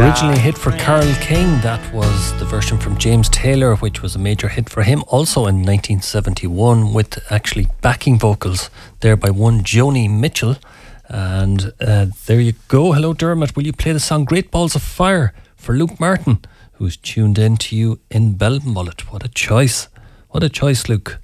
Originally a hit for Carole King, that was the version from James Taylor, which was a major hit for him also in 1971, with actually backing vocals there by one Joni Mitchell. And there you go. Hello Dermot, will you play the song Great Balls of Fire for Luke Martin, who's tuned in to you in Belmullet? What a choice, Luke.